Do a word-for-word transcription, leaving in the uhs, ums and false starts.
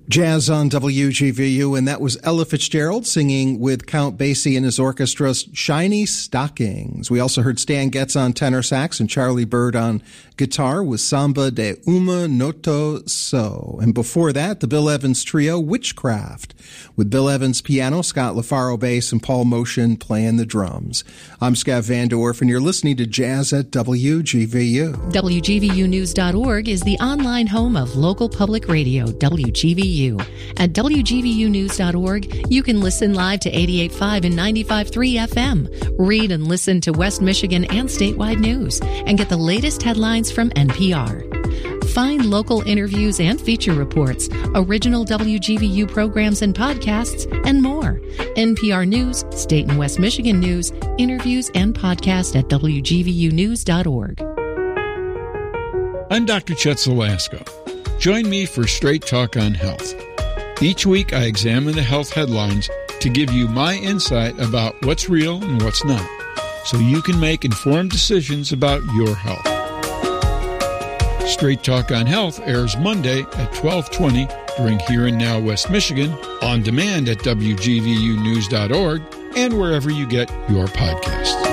Jazz on W G V U, and that was Ella Fitzgerald singing with Count Basie and his orchestra's Shiny Stockings. We also heard Stan Getz on tenor sax and Charlie Bird on guitar with Samba de Uma Noto So. And before that, the Bill Evans Trio, Witchcraft, with Bill Evans piano, Scott LaFaro bass, and Paul Motion playing the drums. I'm Scott Van Dorf, and you're listening to Jazz at W G V U. W G V U news dot org is the online home of local public radio, W G V U. At W G V U news dot org, you can listen live to eighty-eight point five and ninety-five point three F M, read and listen to West Michigan and statewide news, and get the latest headlines from N P R. Find local interviews and feature reports, original W G V U programs and podcasts, and more. N P R News, State and West Michigan News, interviews, and podcasts at W G V U news dot org. I'm Doctor Chet Zalasko. Join me for Straight Talk on Health. Each week I examine the health headlines to give you my insight about what's real and what's not, so you can make informed decisions about your health. Straight Talk on Health airs Monday at twelve twenty during Here and Now West Michigan, on demand at W G V U news dot org, and wherever you get your podcasts.